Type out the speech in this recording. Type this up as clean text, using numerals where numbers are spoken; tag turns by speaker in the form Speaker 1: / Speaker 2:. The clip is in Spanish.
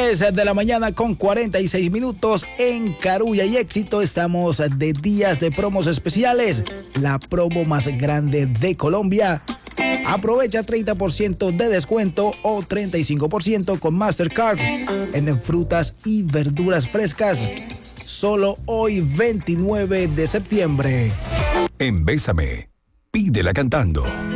Speaker 1: 10 de la mañana con 46 minutos en Carulla y Éxito. Estamos de días de promos especiales. La promo más grande de Colombia. Aprovecha 30% de descuento o 35% con Mastercard en frutas y verduras frescas. Solo hoy, 29 de septiembre.
Speaker 2: En Bésame, pídela cantando.